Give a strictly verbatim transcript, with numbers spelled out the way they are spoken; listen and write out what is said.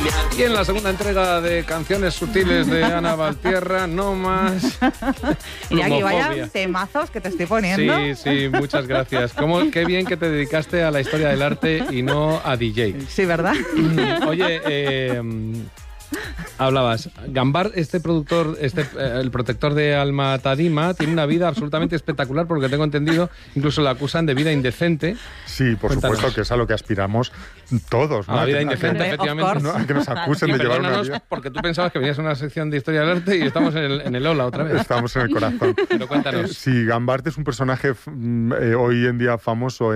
Y en la segunda entrega de Canciones Sutiles de Ana Valtierra, no más. Y aquí vaya temazos que te estoy poniendo. Sí, sí, muchas gracias. ¿Cómo, qué bien que te dedicaste a la historia del arte y no a D J. Sí, ¿verdad? Oye, eh, hablabas, Gambart, este productor, este eh, el protector de Alma Tadima, tiene una vida absolutamente espectacular, porque tengo entendido, incluso la acusan de vida indecente. Sí, por Cuéntanos. supuesto que es a lo que aspiramos todos, ¿no? A la vida que, indecente, a que, efectivamente. ¿no? A que nos acusen de llevar una vida. Porque tú pensabas que venías a una sección de historia del arte y estamos en el, en el Ola otra vez. Estamos en el corazón. Pero cuéntanos. Sí, Gambart es un personaje eh, hoy en día famoso